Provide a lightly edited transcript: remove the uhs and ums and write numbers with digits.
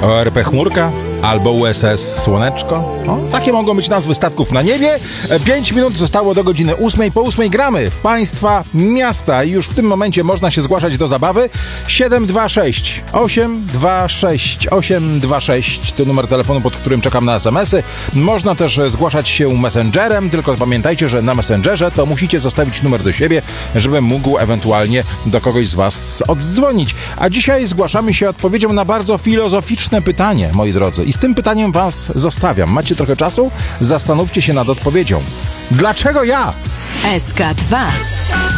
ORP Chmurka albo USS Słoneczko. O, takie mogą być nazwy statków na niebie. 5 minut zostało do godziny 8. Po 8 gramy w państwa miasta i już w tym momencie można się zgłaszać do zabawy. 726 826 826 to numer telefonu, pod którym czekam na SMS-y. Można też zgłaszać się messengerem, tylko pamiętajcie, że na messengerze to musicie zostawić numer do siebie, żebym mógł ewentualnie do kogoś z was oddzwonić. A dzisiaj zgłaszamy się odpowiedzią na bardzo filozoficzne pytanie, moi drodzy. I z tym pytaniem was zostawiam. Macie trochę czasu? Zastanówcie się nad odpowiedzią. Dlaczego ja? SK2